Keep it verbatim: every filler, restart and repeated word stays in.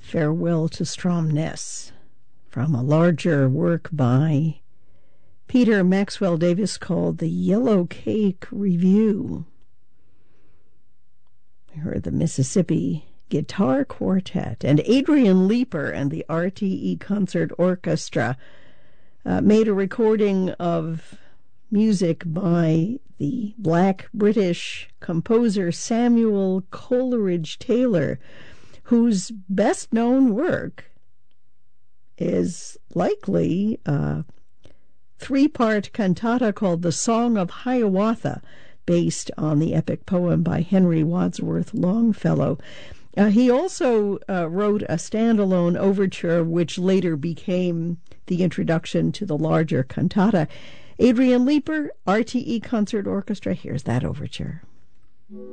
Farewell to Stromness, from a larger work by Peter Maxwell Davis called the Yellow Cake Review. We heard the Mississippi Guitar Quartet and Adrian Leeper and the R T E Concert Orchestra uh, made a recording of music by the Black British composer Samuel Coleridge Taylor, whose best-known work is likely a three-part cantata called The Song of Hiawatha, based on the epic poem by Henry Wadsworth Longfellow. Uh, he also uh, wrote a standalone overture, which later became the introduction to the larger cantata. Adrian Leeper, R T E Concert Orchestra, here's that overture.